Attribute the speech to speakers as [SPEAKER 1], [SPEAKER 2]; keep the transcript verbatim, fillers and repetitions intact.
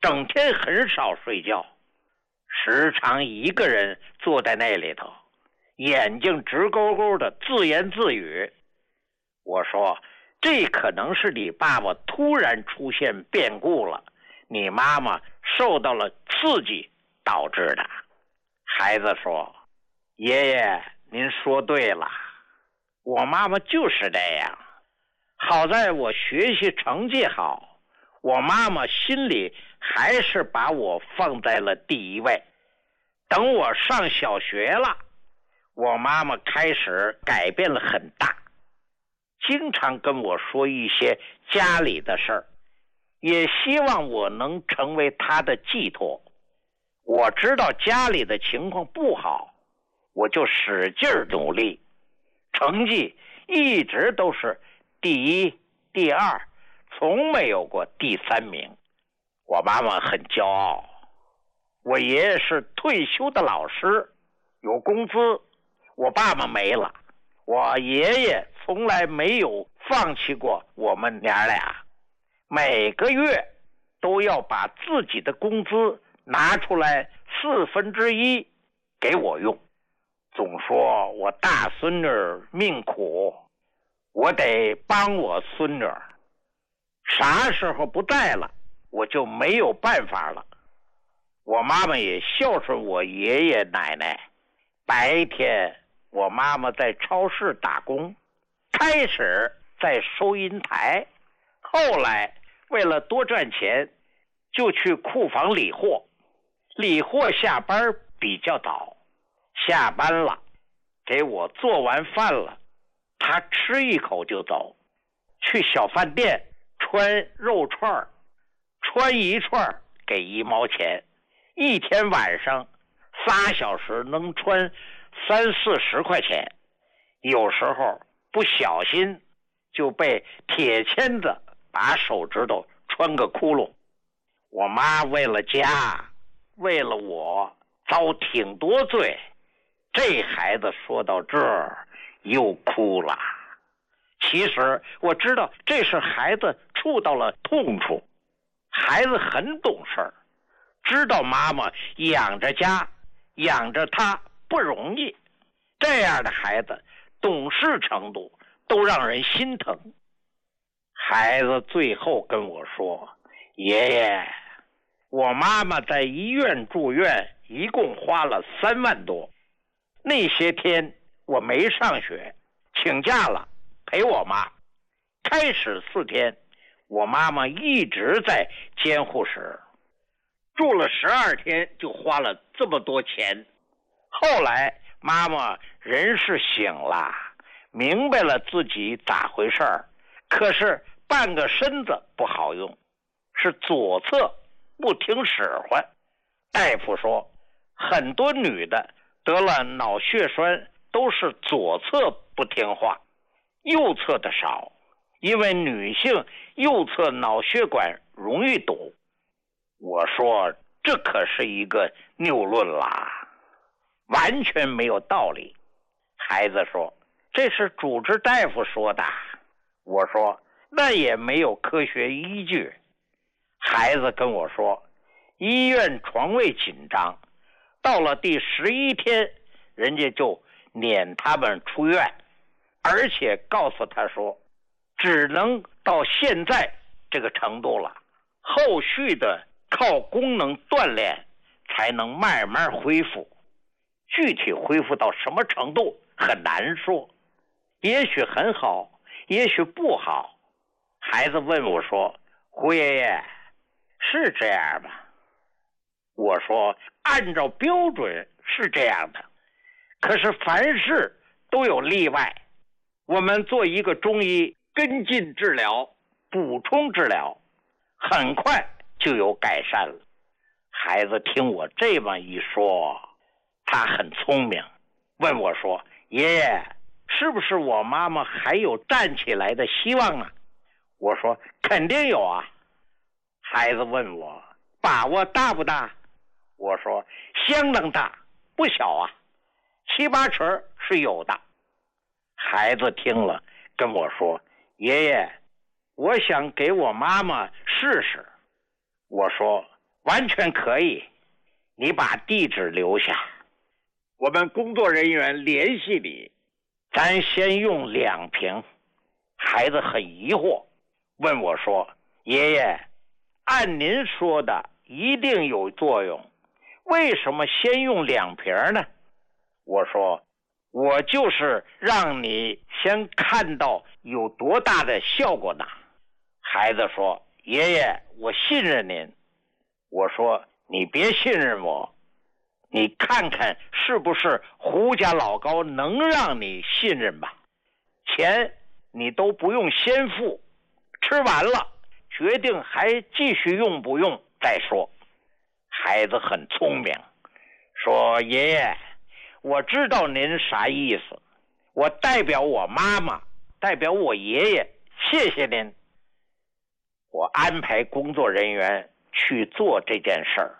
[SPEAKER 1] 整天很少睡觉，时常一个人坐在那里头，眼睛直勾勾的自言自语。我说，这可能是你爸爸突然出现变故了，你妈妈受到了刺激导致的。孩子说，爷爷您说对了，我妈妈就是这样。好在我学习成绩好，我妈妈心里还是把我放在了第一位。等我上小学了，我妈妈开始改变了很大，经常跟我说一些家里的事儿，也希望我能成为她的寄托。我知道家里的情况不好，我就使劲努力，成绩一直都是第一、第二，从没有过第三名。我妈妈很骄傲。我爷爷是退休的老师，有工资，我爸爸没了。我爷爷从来没有放弃过我们娘俩，每个月都要把自己的工资拿出来四分之一给我用，总说我大孙女命苦，我得帮我孙女，啥时候不在了，我就没有办法了。我妈妈也孝顺我爷爷奶奶，白天我妈妈在超市打工，开始在收银台，后来为了多赚钱，就去库房理货。理货下班比较早，下班了，给我做完饭了，他吃一口就走，去小饭店穿肉串，穿一串给一毛钱，一天晚上仨小时能穿三四十块钱，有时候不小心就被铁签子把手指头穿个窟窿。我妈为了家，为了我遭挺多罪。这孩子说到这儿又哭了。其实我知道这是孩子触到了痛处，孩子很懂事，知道妈妈养着家养着他不容易，这样的孩子懂事程度都让人心疼。孩子最后跟我说，爷爷，我妈妈在医院住院一共花了三万多，那些天我没上学，请假了陪我妈，开始四天我妈妈一直在监护室，住了十二天就花了这么多钱。后来妈妈人是醒了，明白了自己咋回事儿，可是半个身子不好用，是左侧不听使唤。大夫说很多女的得了脑血栓都是左侧不听话，右侧的少，因为女性右侧脑血管容易堵。我说这可是一个谬论啦，完全没有道理。孩子说这是主治大夫说的。我说那也没有科学依据。孩子跟我说医院床位紧张，到了第十一天人家就撵他们出院，而且告诉他说只能到现在这个程度了，后续的靠功能锻炼才能慢慢恢复。具体恢复到什么程度很难说，也许很好，也许不好。孩子问我说，胡爷爷是这样吗？我说按照标准是这样的，可是凡事都有例外，我们做一个中医跟进治疗，补充治疗，很快就有改善了。孩子听我这么一说，他很聪明，问我说，爷爷是不是我妈妈还有站起来的希望呢？我说肯定有啊。孩子问我把握大不大？我说相当大，不小啊，七八成是有的。孩子听了跟我说，爷爷我想给我妈妈试试。我说完全可以，你把地址留下，我们工作人员联系你。咱先用两瓶。孩子很疑惑，问我说：爷爷，按您说的一定有作用，为什么先用两瓶呢？我说，我就是让你先看到有多大的效果呢。孩子说，爷爷，我信任您。我说，你别信任我，你看看是不是胡家老高能让你信任吧。钱你都不用先付，吃完了决定还继续用不用再说。孩子很聪明，说，爷爷，我知道您啥意思，我代表我妈妈，代表我爷爷，谢谢您。我安排工作人员去做这件事儿。